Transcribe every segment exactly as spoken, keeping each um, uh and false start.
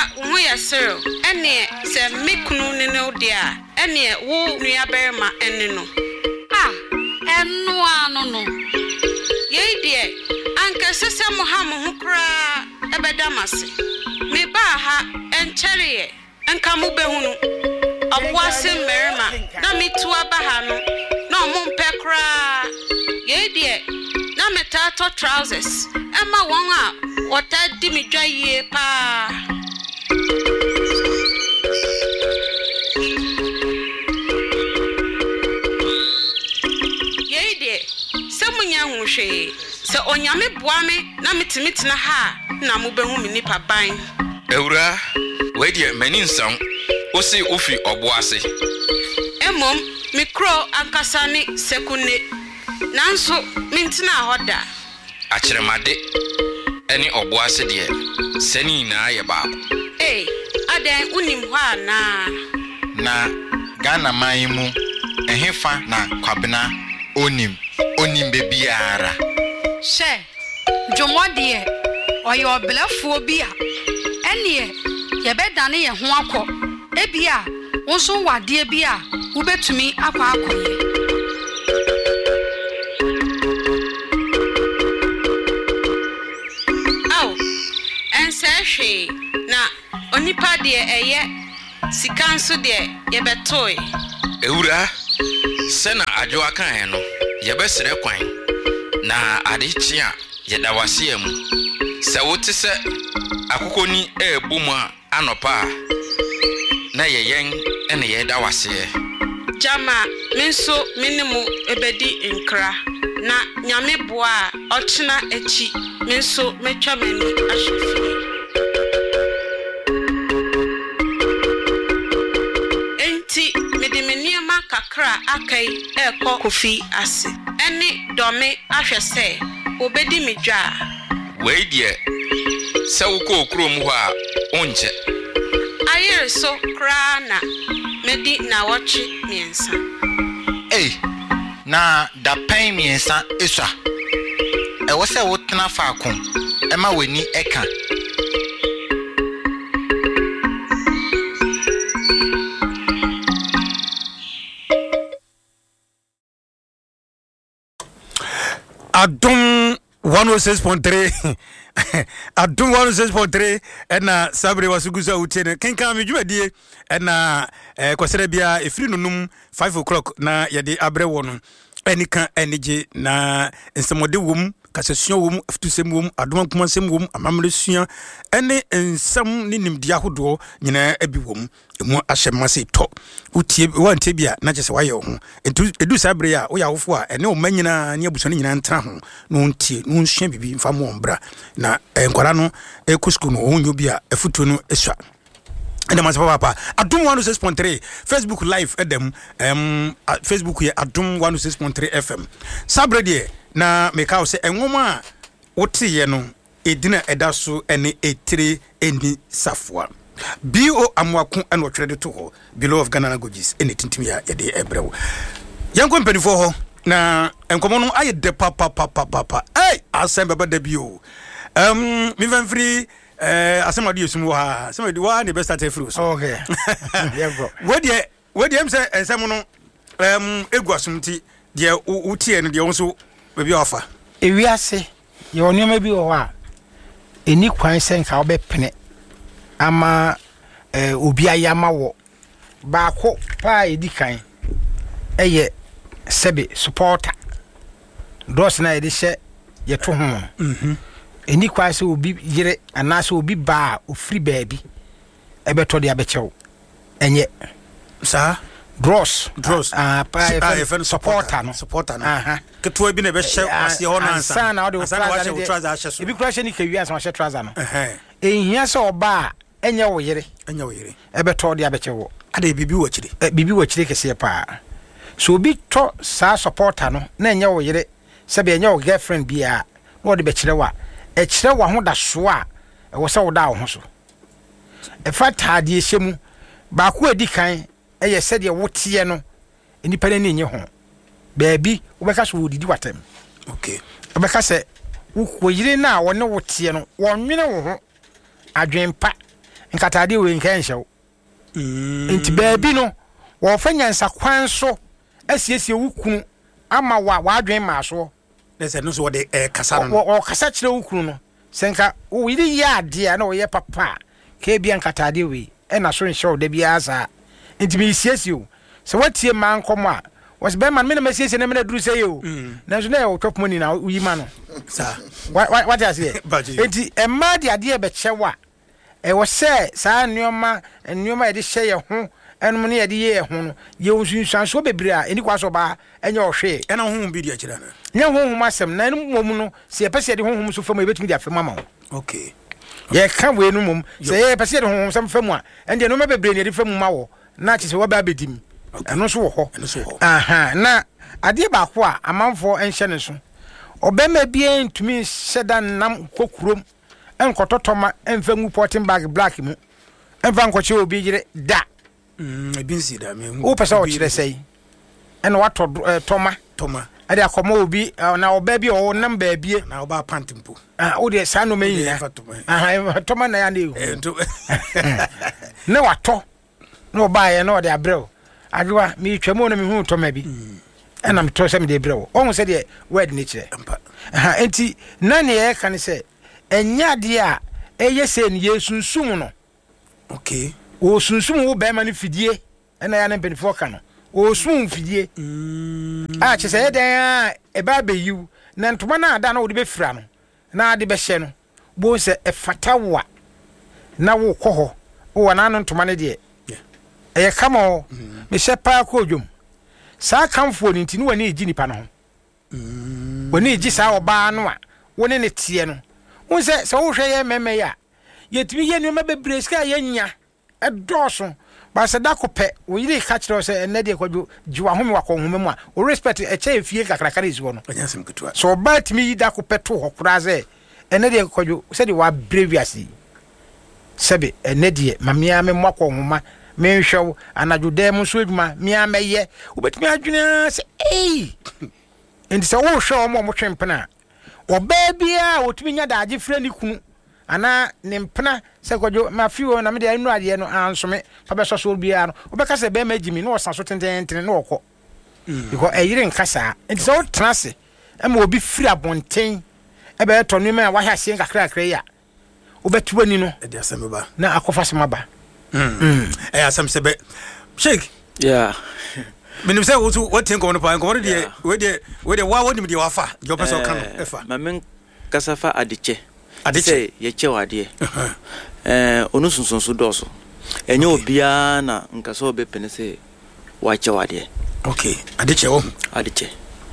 wo ya sero ene se mekunu ne no dia ene wo nua berma ene no ah eno ano no ye die anka sese mo ha mo ho kra ebedamase me ba ha enkyere enka mo behunu aboase merma na metu aba ha no na mo mpe kra ye die na metato trousers ema won a wota di mi dwaye pa ye die semunya hwehwe se onyame boame na metimitina ha na mo behu mi nipa ban ewura we die mani nsam osi ofi oboase emom mikro ankasa ne sekune nanso mintina hoda akyeremade eni oboase de sani na ye ba eh adan unim hwa na na Ghana man mu ehefa na kwabena onim onim bebiara she jomodie oyo obelefuo bia ene ye bedane ye ho akọ ebia wonso wade bia wo betumi akọ akọye aw ensehwe na onipa de eye sikanso de ye betoy ewura sena adwo akan he no ye besere kwan na adechi a ye dawase am se wote se akokoni ebu mu anopa na ye yen ene ye dawase jama menso minimu ebedi nkra na nyame boa ochina echi menso metwa mani ahyefi enti medimeniama kakra akai eko kofi ase ene dome ahwese obedi midwa we die se wo ko okrom ho a onche ayere so kra na medi na wochi miensa eh na da pen miensa eswa e wo se wo tena faako e ma weni eka Adum one oh six point three Adum one oh six point three ena sabre wasugusa utene kenka me dwumadie ena eh, kwasere bia efiri nunum five o'clock na yede abre wono enika enije na ensemode wom kasesua wom afutusem wom adom komansem wom amamresua ene ensam ne nimdia hodo nyina abi wom emu ahyemase to utie wantie bia na kyese waye ho edu sabre ya wo yawofo a ene o manyina ne abusane nyina ntra ho no ntie no nsua bibi mfa mo mbra na enkwara no ekusku no onyo bia afutu no eswa ene masapa papa Adum one oh six point three Facebook live edem um Facebook ye Adum one oh six point three F M sabre de na meka wo se enwoma wotiye no edina edaso ene etire eni safwa bio amwaku ene otwere to ho below of Ghana languages ene tintimi ya yede ebrewo yanko mpanifo ho na enkomo no aye de papa papa papa eh asembe baba de bio um mi van free eh asema di esum wa asema di wa ne best start free so okay yeah bro we de we de em se ensem no um egu asumti de utie no de wonso bebi ofa ewiase ye onema bi wo a eni kwan senka obepene ama eh obi ayama wo baako pa edikan eye sebe supporter dos na edi hye ye to ho mhm eni kwan se obi yire anase obi ba ofri baabi ebeto de abechew enye sa Dross Dross ah pa even supporter no supporter no aha ketwa bi na be hye ase ho na ansa na o trouser ahye so ebi kura hye ni kawia so hye trouser no eh ehia se oba enye wo yire enye wo yire ebeto de abechew ade bibi wo kire bibi wo kire kese pa so obi to sa supporter no na enye wo yire se be enye wo girlfriend bia no de be kire wa e kire wa ho da so a e wo se wo da ho so e fa taade hyemu ba ko edi kan eye said ye wotie no enipa ne nye ho baabi wobeka so wodidi watem okay wobeka se wo yire na wone wotie no wonwene wo ho adwenpa nkatade we nkanhyew nti baabi no wo fanya nsakwan so asiesie wukunu ama wa wadwen maaso nese no so de eh kasa no wo kasa kire wukunu no senka wo yiri ya ade na wo ye papa ka bia nkatade we e na so nhyew da bia za nti me siesie o se watie man komo a was be man me na masiesie na me na duru se yo na so na wo top money na uyima no sa what what you say enti e ma de ade e be chewa e wo se saa nneoma nneoma e de hye ye ho enum ne ye de ye ho no ye unsunsan so bebre a eni kwa so ba enye ohwe e na ho bi de akira na nya ho ho masem na enum mom no se e pese de ho ho so fam e betumi de afema ma okay ye ka we enum mom se ye pese de ho ho sam fam a ende no ma bebre ne de fam ma wo na chi se wo ba bedim eno so wo ho aha na ade ba ko a amanfo enhye ne so obema bia ntumi hyeda nam kokurom enkototoma emfangu porting bag black mu emfa nkoche obi gire da mm e binsi da me o pesa o kire sei en wato toma toma ade akoma obi na oba bi o nam ba bie na oba pantimpo ah o de sa no me yina ah toma na ya na ehu na wato na oba ye na o de abrel adwa mi twamo na mi hu toma bi enam to se me de brel o hu se de word ni kire aha enti na ne ye kan se enya de a eye se ne yesunsum no okay o sunsum wo be ma ne fidie ena ya ne benefo ka no o sun fidie a che se den a e ba be yu na ntoma na ada na wo de be fira no na ade be hye no bo se e fatawa na wo koho wo na no ntoma ne de e kama o me hye pa ko dwom sa kamfo ni ntini wani egi nipa no ho wani egi sa oba no a woni ne tie no won se se wo hwe ye meme ya yetimi ye numa bebre ska ye nya e doso ba se da ko pe wo yiri ka kire se enne de kwadwo jiwa home wa ko home mu a o respect e che efie kakrakara izo no anyasem ketua so ba timi yi da ko pe to hokura ze enne de kwadwo se de wa breviasi sebe enne de mamia me mwako homa me hwew anadwo dem so adwuma mia meye obetimi adwena se eh enti se wo hwe o mo mo twempena oba bia otumi nya daage frɛ ni kunu ana ne mpena se kwadwo mafiwo na me de anu ade no ansome fa be soso bia no obeka se be ma gimi no osa so tententen no okɔ because eyire nkasa enti se wo trase ama obi firi abonten e be to no me a wa hia sie nkakra akra ya obetu ani no e de asem ba na akofa se maba mm eh asem se be shake yeah menim say what what think on pa nko de we de we de wa wonim de wafa jo pesa o kan efa mamen kasafa adiche adiche ye che wade eh onu sunsunsu doso enye obia na nkasa obepene se wa che wade okay adiche wo adiche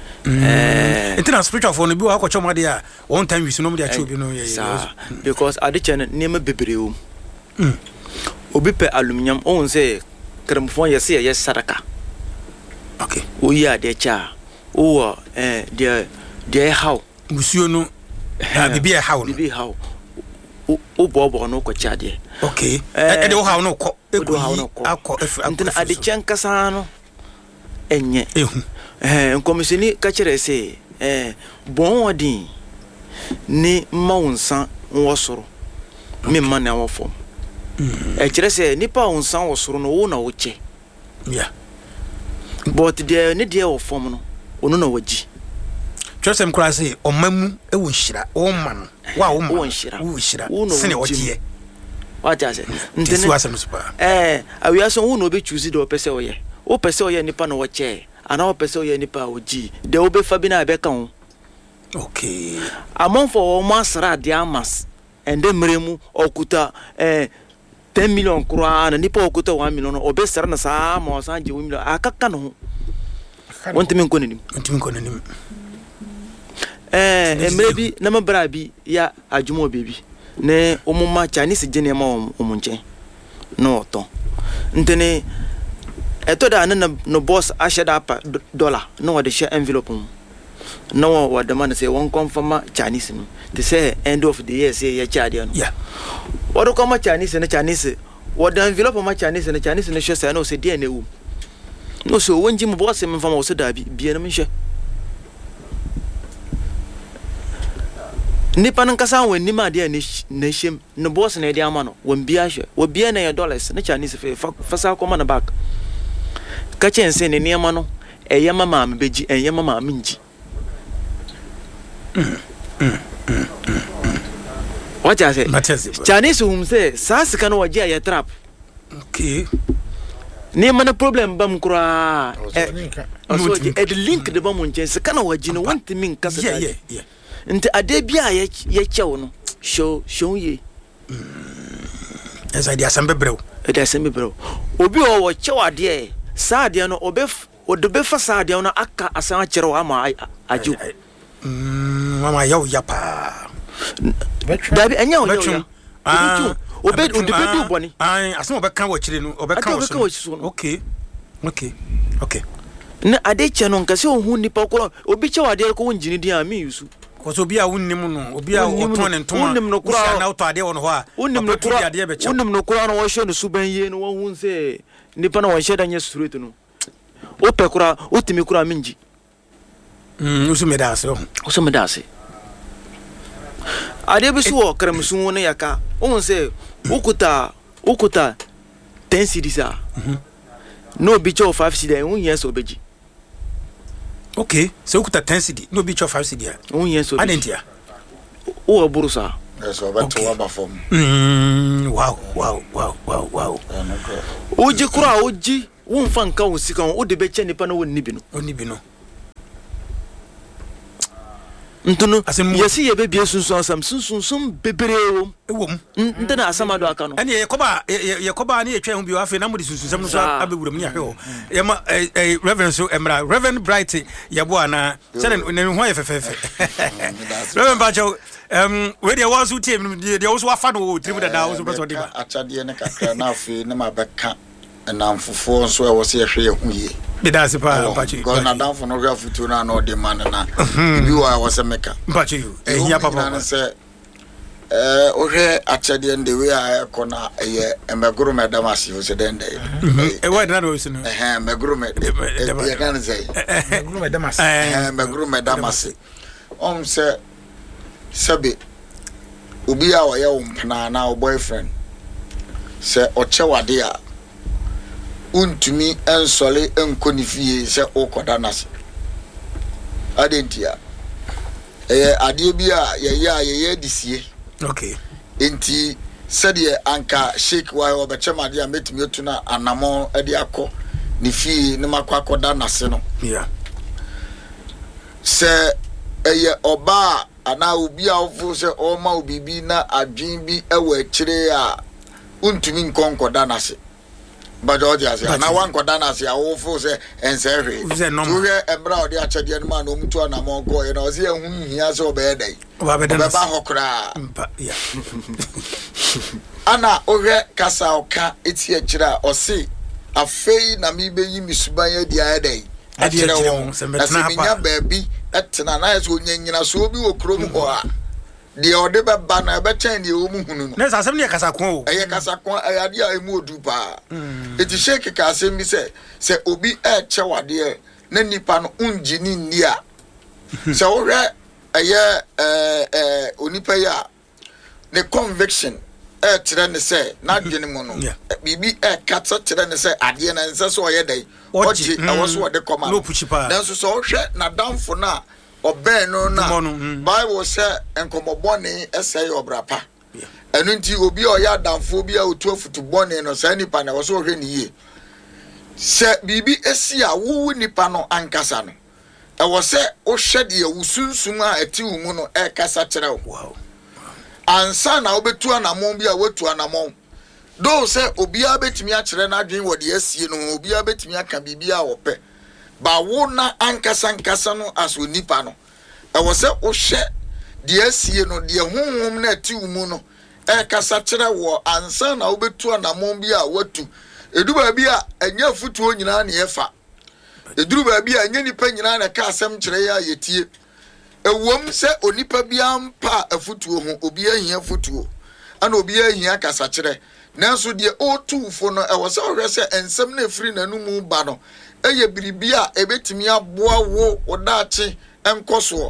eh intina spiritual for no bi wa ko choma de a one time we no mo de a che obi no ye because adiche ne me bebreu mm obi pe aluminium on se kremfon ye se ye sadaka okay o ya de cha o eh de de how musuo no ha bibi e how no bibi how o bobo no ko cha de okay e de o how no ko e ko how no ko akọ ntina ade chenkasa no enye ehu eh nkomisini ka kire se eh bon odin ni maunsa nwosoro mi ma na wofo e kire se nipa unsa wosoro no wo na wo che yeah but there ne there of form no ono na waji twesem kura se omamu e wo nhira o ma no wa wo ma wo nhira wo nhira sene oje what I say ntene wasem super eh awia so wo no be choose de opese oye wo pese oye nipa no wo che ana wo pese oye nipa oji de wo be fa bi na be kan okay amon for wo masra de amas ende mremu okuta eh ten million kura na nipa okuta one million obe sara na sa ma sa je one million akaka no wonte men konanim wonte men konanim eh emrebi na mabra bi ya adwuma obebi ne omuma Chinese gene ma omunche no to ntene eto da na no boss asheda apa dollar no wode share envelope no wode man say won confirm Chinese no they say end of the year say ya charge no yeah what come Chinese na Chinese what the envelope ma Chinese na Chinese na show no say dey na wu no so wonji mo boss me fama wo so da bi bi na me hwe nipa no nkasa won nima de na hyem no boss na de ama no won bia hwe wo bia na ye dollars na Chinese fe fa sa koma na back ka chense ne niema no eye mama am beji eye mama am nji what I say Chinese hum say sa sika no waje aye trap okay niema no problem bam kura so e de link de bam nche sika na waje no want me nkasa yeah yeah yeah nti ade bia ye ye chew no show show ye esa dia sambe brew e dia sambe brew obi o wo chew ade sa ade no obe odobe fa sa ade no aka asan akere ama aju mm mama yaw yapa dabi enya o yaw ah obe odobe du boni ah asan obe kan wo kire no obe kan wo so okay okay okay na ade che no nkase o hu nipa ko obi chew ade ko wonjini di ami yusu koso bia wonnim no obi a oton ne nton wonnim no kura na auto ade won ho a wonnim no kura ade be che wonnim no kura no wo hwe no suban ye no wo hu se nipa na wo hwe da nya straight no o pe kura o timi kura minji mm usu medase usu medase ade be so kramsu won yaka o hu se ukuta ukuta ten cedis a no bi cho five cedis un yes obeji okay so ukuta ten cedis no bi cho five cedis un yes obeji adentia o burusa yes obeto wa ba form mm wow wow wow wow wow oji kura oji won fa nka won sika won de be che nipa na won nibi no onibi no ntuno yesi ye be bie sunsun asam sunsun sum bebreo ewom ntena asama do aka no ene ye koba ye koba na ye twa hu bi wa fe na mo di sunsun sam no so abewuram ni ahwe ho ye ma reverend so emra reverend bright ye bo ana sene ne ho ye fefefe reverend bacho um we dey was who team dey also afa no tribu da da also person dey ba achade ne kakra na afi ne ma beka na mfufo nso e wo se hwe ye hu ye bidase pa bacho go na dan fo no hwe futu na no de man na bi wa wo se meka bacho eh hia papa na se eh o hwe achade nde we a ko na ye emeguru medamasi wo se den dey eh why na do so no eh emeguru med ye kan say emeguru medamasi eh emeguru medamasi om se sabe obi a wo ye wo mpana na wo boyfriend se o chewade a untumi ensole enkonifie se okoda nase adentia eh ade bi a ye ya ye ye disie okay enti sede anka shake wa obechemade a metumi otuna anamo ade akọ ni fie ne makwakoda nase no yeah se eye oba ana obi a ofo se o ma obibi na adwin bi ewa akire a untumi nkonkoda nase bajo dia se na wan koda na se awofo se ensehwe tuwe embra odi achade no ma no mutu na mo go ye na o se ehun hia se obedai obeba hokra ya ana ohwe kasa oka eti akira o se afei na mi beyi misuban ya dia edai akira won se betna baabi etna na ye so nyanyina so obi wo krom ho a de ode beba na be chan de o mu hunu no na asem ne kasa kon o eye kasa kon ayade a emu odu pa eti shake ka asem bi se se obi e chewade na nipa no unjini ni a se wo hwe eye eh eh onipa ya ne conviction e tire ne se na dwene mu no bibi e kata tire ne se ade na nse so oye dai oji e wo so ode koma na so so hwe na damfo na oben no na Bible say enkomobone esay obrapa enu nti obi o ya damfo bi a otu afutu bone no sa nipa na wo so hwe ni ye se bibi esi a wo nipa no ankasa no e wo se o hwe de awusunsum a ati wu mu no e kasa kire wo ansa na obetu anamon bi a wetu anamon do se obi a betimi a kire na adwen wo de asie no obi a betimi aka bibi a wo pe ba wo na ankasa ankasa no aso nipa no e wo se wo hwe de asie no de honhom na ati wu mu no e kasa kire wo ansa na obetu anamon bi a watu edu ba bi a enya futuo nyina na yefa eduru ba bi a enya nipa nyina na ka asem kire ya yetie ewom se onipa bi ampa afutuo ho obi ahia futuo ana obi ahia kasa kire nanso de otufo no e wo se ohwe se ensem na efiri nanumu ba no eye biribia ebetimi aboa wo odaache enkoso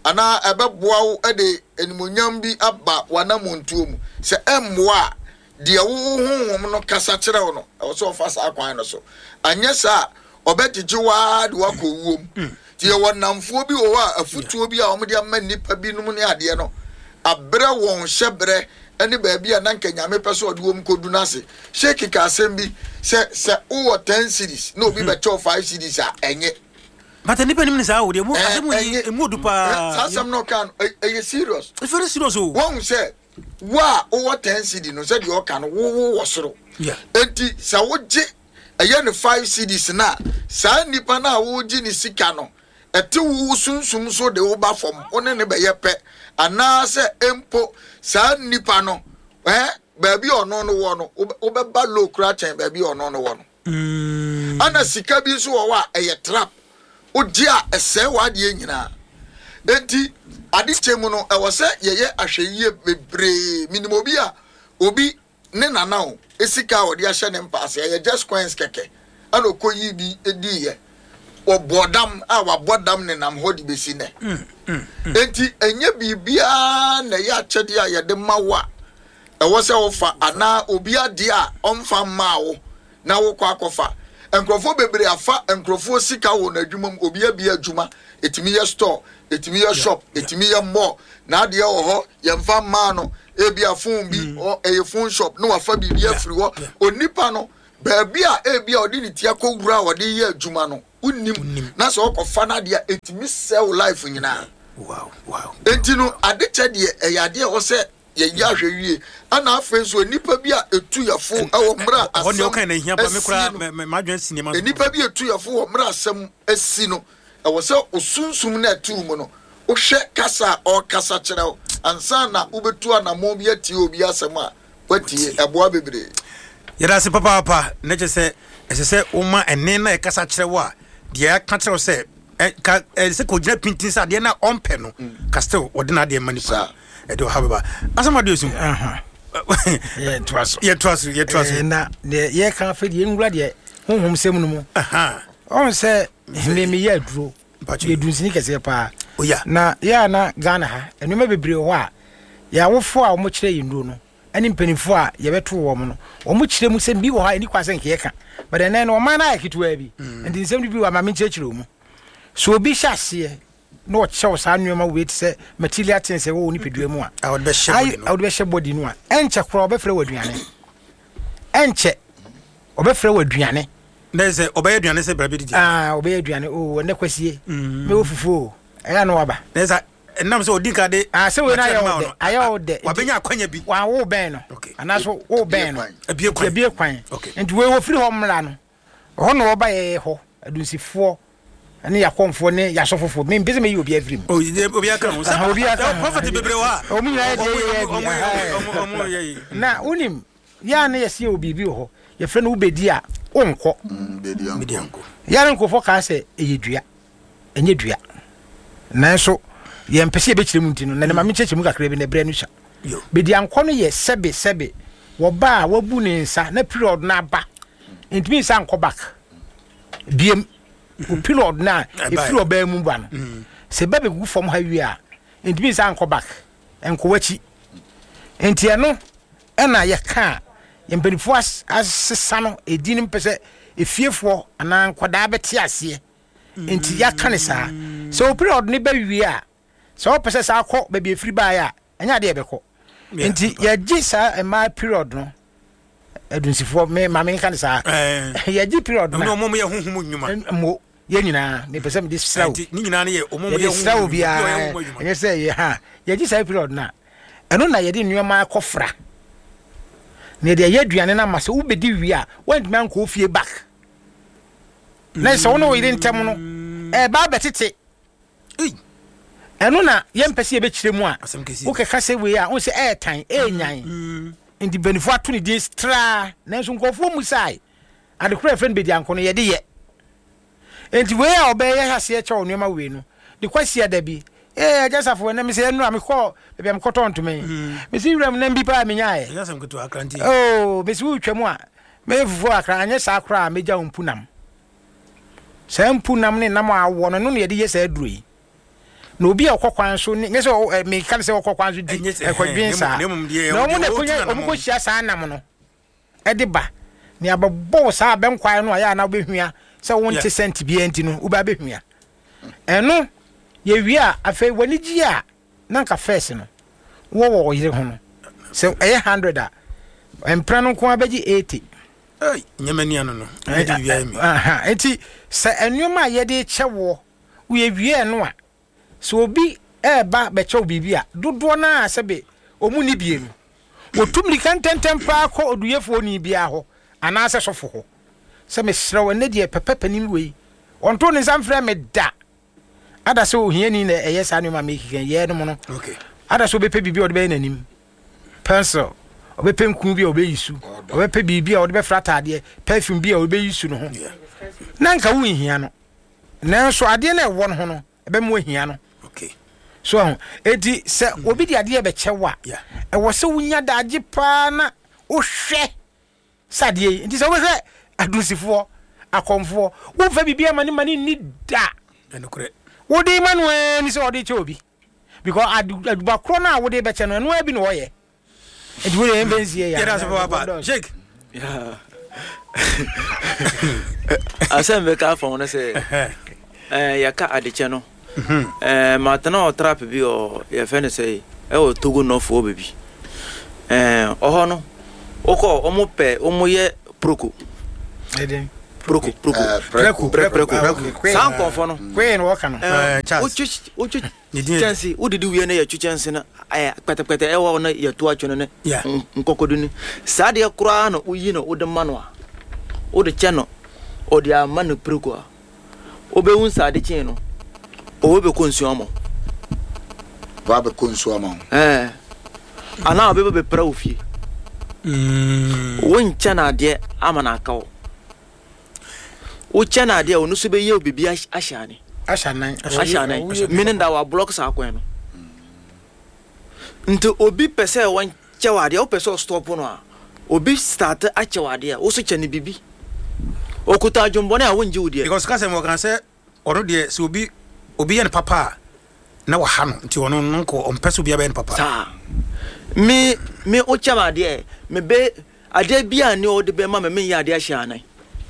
ana ebeboa wo ede enimonyam bi aba wanamontuo mu se emmoa de wo honhom no kasa kire wo no e so fa sa kwan no so anya sa obetije wa de wakowuom tie wonamfo bi wo a afutuo bi a wo de amma nipa bi num ne ade no abre won hyebre ene baabi a nanka nyame peso ode wom kodu nase sheki ka asem se se wo ten series no bi be cho five series a enye but nipa nim ne sa wo de mu asem yi emu du pa asem no kan e serious it's very serious o won say wa wo ten series no se de o kan wo wo soro yeah enti sa wo je eye ne five series na sa nipa na wo ji ni sika no ete wo sunsum so de wo ba fom one ne be ye pe ana se empo sa nipa no eh baabi ono no wo no wo be ba low kra chen baabi ono no wo no mm ana sika bi so wo wa eye trap o dia ese wa de nyina enti ade chemu no e wo se yeye ahweyie bebre minimo bi a obi ne nana o esika wo de ahye ne mpaase ye just coins keke ana okoyi bi edi ye obodam a wabodam ne nam hodi besi ne enti enye bibia na ya chede a ye de mawa e wo se wo fa ana obi ade a omfa mawo na wo kwa akofa enkrofo bebre afa enkrofo sika wo na adwuma obi abia adwuma etimi ye store etimi ye shop etimi ye mall na ade wo ho ye mfa ma no ebia phone bi o eye phone shop no wafa bibia free wo onipa no baabi a ebia odi ni tia ko wura odi ye adwuma no unim na so okofa na de etimi sell life nyina wow wow entino ade che de e ade o se ye ya hwewie ana afenso nipa bi a etu yafo e wo mra asem oni o kan na hia ba me kura madwen sinema nipa bi etu yafo wo mra asem asi no e wo se osunsum na etu mu no o hwe kasa o kasa kire ansa na ubetu anamo bi ati obi asem a kwatie eboa bebre yada se papa papa na je se ese se o ma enne na e kasa kire wo a de aka kire se ka se ko gina pintin sa de na ompe no ka still odina de manipa e do hababa asama de osum aha ye twaso ye twaso ye twaso na de ye kan fe de nwura de honhom sem no mu aha on se me me ye duro ye dunsini kese pa oya na ya na Ghana ha enuma bebre ho a ya wofo a wo kire yinduro no ani mpanifo a ye beto wo mo no wo kire mu sem bi wo ha ani kwase nke ye ka but then no man na yakitwa bi ndi nsem bi wa ma me kire kire mu so obi hyase no chew sa nneoma wait say material things say wo ni pedua mu a I would be shebody I would be shebody no a enche kro obefre waduane enche obefre waduane na say obey aduane say brabi di ah obey aduane o ne kwasie me wo fufu e ya no waba na say nam say odinka de ah say we na ya wo de ayo wo de wa benya akwanya bi wa wo ben no ana so wo ben no ebie kwan ebie kwan enti we wo firi ho mra no ho no wo ba ye ho adunsifo ani yakonfo ne yasofofo me mpese me yi obi afrim oh obi aka ho sa obi aka prophet bebre wa o mu ya de ye na unim ya na yesi obi bi ho ye fre no ubedi a onko bedi anko ya na nkofo ka se eyedua enye dua nanso ye mpese be kire mu ntino na ma me cheche mu kakra bi na bre no sha bedi anko no ye sebe sebe wo ba wabu ne nsa na period na ba ntimi nsa anko back biem o period na e free oba mu ba no se ba be gu fom ha wi a ntimi nsa anko back enko wachi enti eno e na ye ka ye mpanifo asesa no edin mpese efiefo ana nkoda beti ase enti ya ka ne saa se o period ne ba wi a se o pese sa akọ ba bi efiri ba ya enya de ebekọ enti ye gi sa e ma period no edunsifo me ma me ka ne saa ye gi period na no mo ye honhom nnwuma mo ye nyina me pese me disraw ni nyina ne ye o mo ye honhom bia ye se ye ha ye gi sa period na eno na ye di nnwuma akọfra ne de ye aduane na ma se wo bedi wi a want man ko fie back na se wo no yire ntem no e ba betete eh eno na ye mpese ye be kire mu a wo ke ka se we a wo se e tan e nyan indi benefo ato ne din stra na so nkofo mu sai ade kura friend bedi anko no ye de ye enti we a obe ye hase ye chawo nneema we no de kwasi ada bi eh jasafo na me se enu am ko be am koton to me me si wram na mbi pa me nyae jasam ko to akranti oh me si utwam a me fufu akra anye sa akra me ja mpunam sa mpunam ne nam awo no no ye de ye sa aduro yi na obi a okokwan so ne se me kan se okokwan so di ekwadwen sa na omu na kunya omu ko hia sa anam no e de ba ni ababo sa benkwan no ya na obehua se wonte cent bi enti no uba behua eno ye wi a afei wani gi a na nka first no wo wo yire ho no se e one hundred a empra no ko abeji eighty ai nyamani ano no e di wi mi aha enti se enwoma ye de chewo we wi no a so obi e ba be chewo bibia dodo na sebe omu ni bie no wotumri kan tentem pa ko oduyefo ni bia ho ana se sofo ho se me srew ne de pepepanim we onto ne samfre me da ada so ohiani na eye sa no ma make kan ye no no okay ada so be pe bibia o de be nanim pencil obe pe nku bi obe yisu obe pe bibia o de be frata ade perfume bi obe yisu no ho na nka wo hia no na so ade na e wo no ho no ebe mo hia no okay so edi se obi di ade e be chewa e wo se wunya daage pa na wo hwe sadie enti se wo hwe adusifo akomfo wo fa bibia mani mani ni da enukure wo di manwe ni se odi che obi because aduba kro na wo di be che no no abi no wo ye edi wo ye benzie ya yera so papa shake yeah asembe ka fon na se eh ya ka adeche no eh matana o trap bi o ye fe ne se e o togo no fo bebi eh oho no oko o mo pe o mo ye proko eden proko proko preko preko san konfo no kwen wo ka no eh o chu o chu chance o didi wie na ya chu chance na eh kpetepete e wo na ya tu atwo ne nkokodu ni sa de kura no uyi no o de mano a o de cheno o de amano preko a o be hun sa de chen no o be konsuamo ba be konsuamo eh ana be be pra ofie mm won chana de amana kawo o chana de o no so be ye obibi ashane ashanan ashane meaning that wa blocks akwan no nto obi pese won chewade o pese stop no a obi start a chewade a o so chane bibi okuta jombo na wonji wudi because kase mo kan se ono de se obi obi yen papa na wa ha no nti ono nko ompeso bia ben papa sa me me o chewade e me be ade bia ne o de be ma me ya ade ashane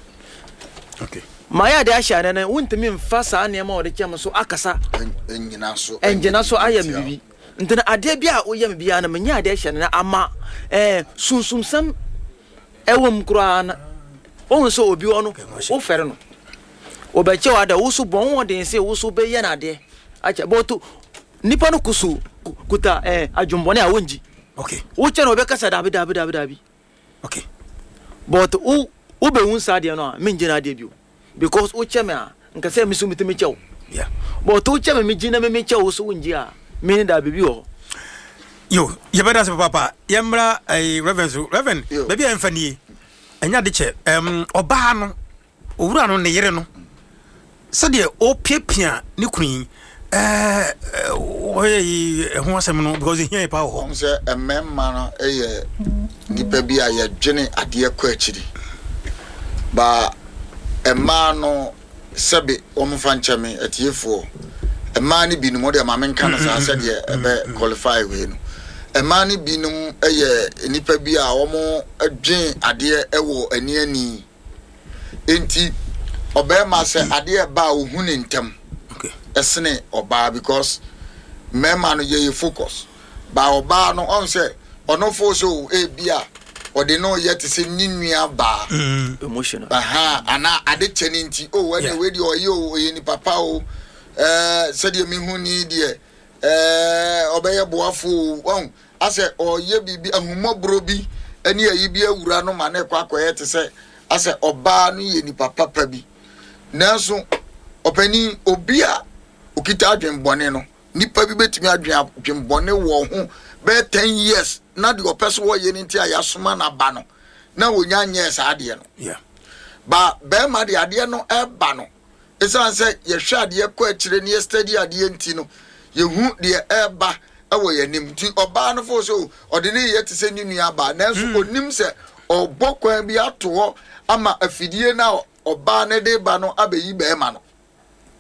okay ma ya de ashane na wontimi mfa sa ne ma o de chem so akasa enyina so enjina so ayam bibi ntina ade bia o yam bia na me nya ade ashane na ama eh sunsum sam ewom kura na on so obi ono o fere no o be che wada wo so bon won se wo so be ye na de acha botu nipa no kusu kuta eh adwumbone a wonji okay wo che no be kasa dabi dabi dabi dabi okay but o o be hun sa de no a me ngina de bio because o che me a nka se me so mitimi chew yeah but o che me me gina me me chew so wonji a me ni da bibi ho yo ye beda se papa yemra eh reverend reverend baby enfanie enya de che em oba no owura no ne yere no se de o piapia ne kun eh oye ho asem no because here pa ho on se ememma no eye nipa bi a ye dwene ade ko akiri ba emma no sebe omfa ncheme atiefo emma ni binum de ma menka na sa se de ebe qualify we no emma ni binum eye nipa bi a omo adwen ade ewo ani ani enti obema se ade ba ohunu ntem okay esene oba because mema no ye focus ba oba no on se ono fo so e bia ode no yet se ninua ba emotional aha ana ade cheni nti o we we di oye o ye ni papa o eh se de mi hu ni de eh obeye boafo on ase oye bibi ahumobro bi ani ayi bi awura no ma na kwa akoye te se ase oba no ye ni papa pa bi nanso opani obi a okita adwenbone no nipa bi betimi adwen adwenbone wo ho be ten years na de opeso wo ye nti ayasoma na ba no na wonya nye sa ade no yeah ba be ma de ade no e ba no esan se ye hwe ade ko akire ne study ade nti no ye hu de e ba e wo ye nim nti oba no fo so ode ne ye te se ni nua ba nanso onim se obokwan bi ato ama afidie na oba ne de ba no abeyi be ma no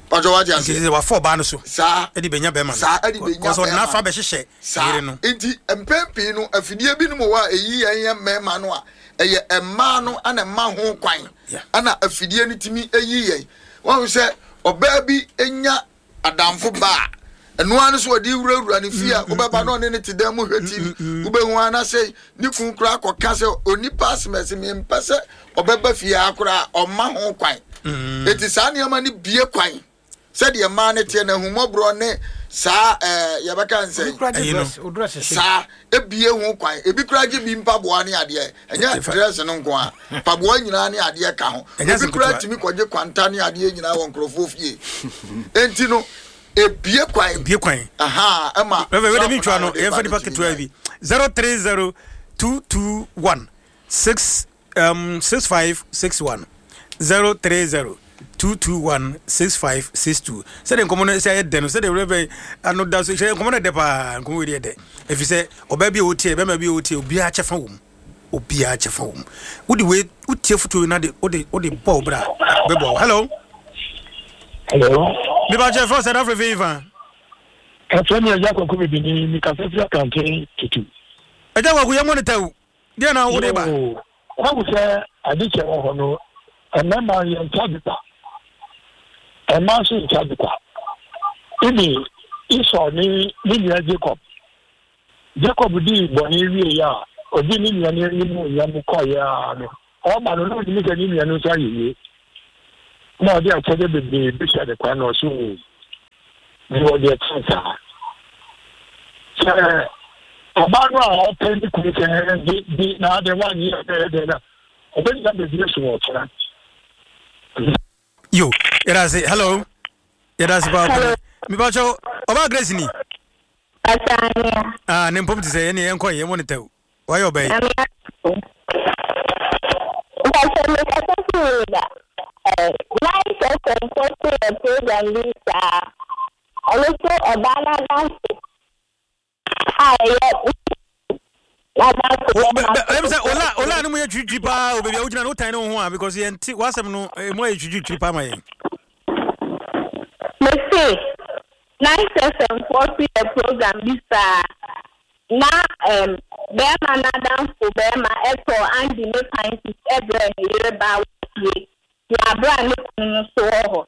Ojo wa dia se Nti wa four ba no so sa e di benya be man sa e di benya so na fa be hyehyɛ yire no enti empempi no afidie bi no mo wa eyi yen mema no a eye emma no ana ma ho kwan ana afidie no timi eyi yen won se oba bi enya adamfo ba eno anu so odi wurawura ne fia obeba no ne ne tidam hweti ubehu ana sei ni kun kura akoka se oni pass mesi me mpese obeba fia akura oma ho kwan eti sa ne ama ni bie kwan se de ma ne tie na humobro ne sa eh yabaka nse sa ebie ho kwan ebi kura gi bi mpaboa ne ade enya dress no nko a paboa nyina ne ade ka ho ebi kura timi koje kwanta ne ade nyina won krofo fie enti no ebie kwan ebie kwan aha ama we we dem twa no e fa di packet wa bi zero three zero two two one six um six five six one zero three zero two two one six five six two. Say den komo say den say the reverend ano da so say komo na de pa komo we de if you say oba bi otie be ma bi otie obi a chefa wom obi a chefa wom wo di we utie futu na de o de o de ball bra be ball. Hello hello mi ba che for South Africa Ivan Anthony Jacob ko bi ni mi ka fe campaign tutu e da wa ku ye monitor dia na wo de ba wa ku say adi che ho no ana ma ye ntadita Emma so in charge kwa. Ini iso ni ni ya Jacob. Jacob di boni wi ya. Odi ni ni ni ni ya mu ko ya no. O ba no ni ni ni ni no so ayi. Na odi a chede be be bi sha de kwa no so. Ni odi a tsa. Che Oba no a o pe ni ku ke di di na de wa ni de de na. Obi na be bi so wo tsa. Yo, yada say hello. Yada say ba. Mi ba cho oba Grace ni. Asanya. Ah, nem pom ti say ene enko ye monitor. Why obey? Ba se me ka fuda. Eh, nine percent for the program Lisa. Also Obama dance. Ah, yeah. Let say ola ola no mo ye twitwi pa o baby ogina no tan no ho a because ye nti wasem no mo ye twitwi pa ma ye. Me say nine percent for the program Lisa. Na um be ma na dance for be ma eto and the no time is every year ba we. Ya bra no kunu so ho.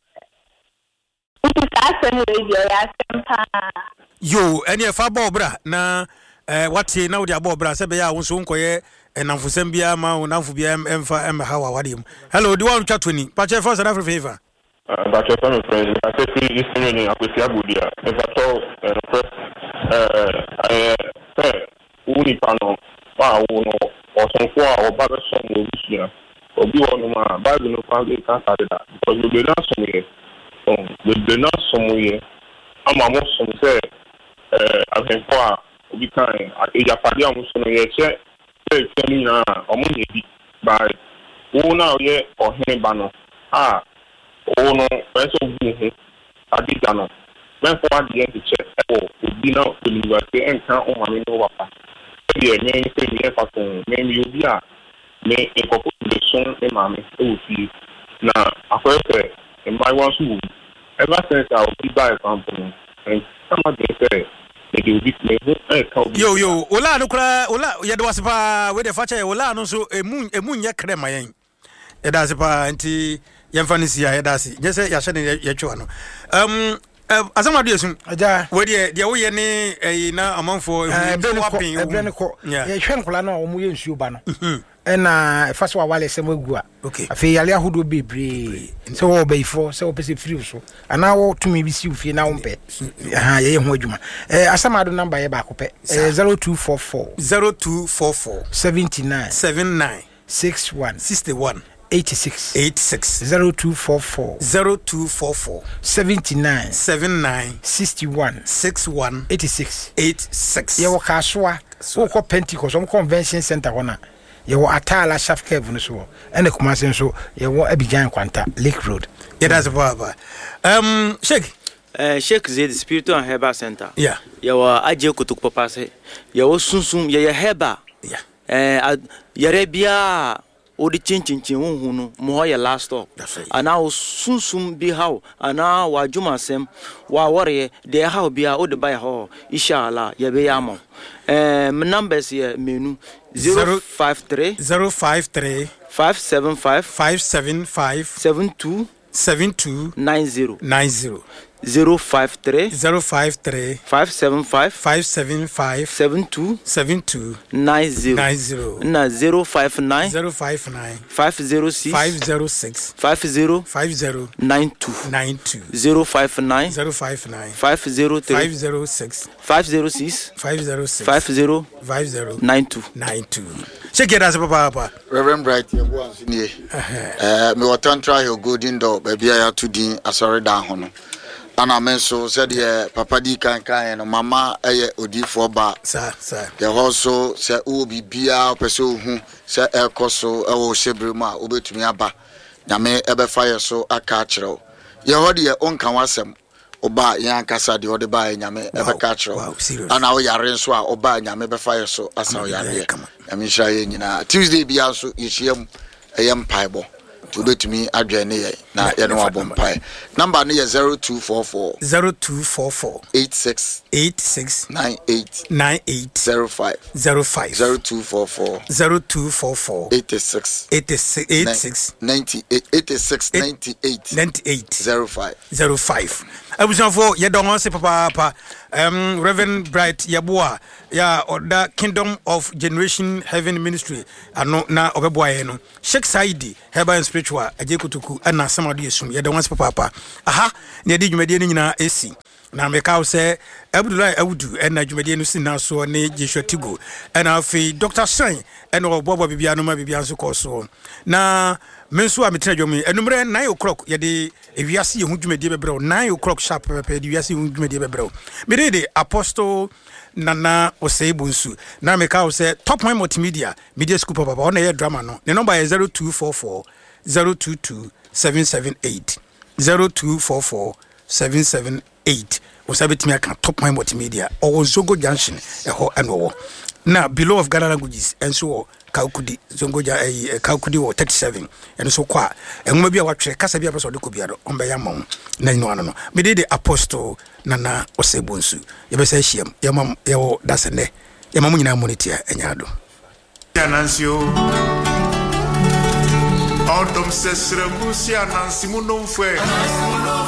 It is asem radio ya sempa. Yo, eni e fa ball bra na eh what na we abo bra se be ya wonso nkoye enamfusem bia ma wonamfu bia emfa em hawa wadem. Hello, do you want to chat to me? Pache for South Africa favor. Uh, but your family friend, I say free this morning. I could see Abudia. If I told the first, uh, I say, only panel, wow, no, or some four or bad some will be here. Or be one of my Bible no family can't start that because we be not somewhere. Um, we be not somewhere. I'm almost some say, uh, I think for we can. I just almost some year say, say, say, na, almost maybe by who now yeah or him banner. Ah. Oh no, that's so good. I did that. When for the end to check, oh, we now to university and count on my no papa. Yeah, me say me for some, me you be a me a couple the song in mommy. Oh, see. Now, I first say, in my one school, ever since I was by something, and somebody say, they will be me. Yo yo, ola no kra, ola ya do wasipa we de facha ola no so emu emu nya krema yen. E da sipa nti yemfanisi ya edasi je se ya hye ya twa no um asama do yesu aja we de de wo ye ne eh na amanfo wapin ebre ne ko ye hwe nkola na o mu ye nsuo ba no ena faso wale se magua afi yale ahodo bebre se wo beifo se wo pese free so ana wo tumi bi si ufie na wo mpe ha ye ho adwuma eh asama do number ye ba ko pe zero two four four zero two four four seventy-nine seventy-nine sixty-one sixty-one eighty-six eighty-six zero two four four zero two four four seventy-nine seventy-nine sixty-one sixty-one eighty-six eighty-six ye wo kaswa wo ko Pentecost wo convention center hona ye wo Atala Shaft Cave no so ene Kumasi so ye wo Abidjan Kwanta Lake Road yeah that's baba um Sheikh eh Sheikh Zed Spiritual and Herbal Center yeah ye wo aje kotuk papa se ye wo sunsun ye ye herba yeah eh yare bia o de chinchin hu no mo ye last stop ana o sunsum bi hawo ana wa juma sem wa wore de hawo bia o de buy ho inshallah ye be yamo eh my numbers here menu zero five three zero five three five seven five five seven five seven two seven two nine zero nine zero zero five three zero five three five seven five five seven five seven two seven two nine zero nine zero na zero five nine zero five nine five zero six five zero six five zero five zero nine two nine two zero five nine zero five nine five zero three five zero six five zero six five zero six five zero five zero nine two nine two. Check it out, Papa. Reverend Bright, you go and see. Eh, me what try your golden door, baby. I have to din. I sorry down hono. Ana menso said yeah, Papa di kan kan no mama eye odi for ba. Sir, sir. The also say o bibia person hu say e koso e wo shebrema obetumi aba. Nyame ebe fire so aka kire. Ye hodi ye onka wasem. Oba yan kasa de odi ba nyame ebe ka kire. Ana o yare nso a oba nyame be fire so asa o yare. Nyame hira ye nyina. Tuesday bia so yehiem eyem paibo. To do to me, Adrian, na Yanwa Bompire. Number near zero two four four zero two four four eight six eight six nine eight nine eight zero five zero five zero two four four zero two four four eight six eight six eight six ninety eight eighty six ninety eight ninety eight zero five zero five. I was on for you don't want to say papa um Reverend Bright Yabua ya order Kingdom of Generation Heaven Ministry ano na obeboa no Sheikh Saidi Herbal and Spiritual ajekutuku ana samadu yesum you don't want to papa aha ne di dwumade ni nyina esi na meka say Abdullah Awudu and dwumade no si na so ne Joshua Tigo and afi Doctor Shine and obobo bibia no ma bibia so koso na menso a metra dwom enumre nine o'clock ye de ewiase ye hu dwumade bebrɛ nine o'clock sharp pepe de ewiase hu dwumade bebrɛ me de Apostle Nana Osebunsu na meka wo say Top Point Multimedia Media School papa on air drama no the number is zero two four four zero two two seven seven eight zero two four four seven seven eight Osabetimi aka Top Point Multimedia or Zongo Junction eho eno na below of Ghana languages and so Kaukudi Zongoja eh Kaukudi wo thirty-seven and so kwa enwuma bia watwe kasa bia person de ko bia do on be yamon na no no me de Apostle Nana Osebunsu ye be say hiem ye mam ye wo dasene ye mam nyina monitia enyado Anancio Odom sesre musia nansi munomfwe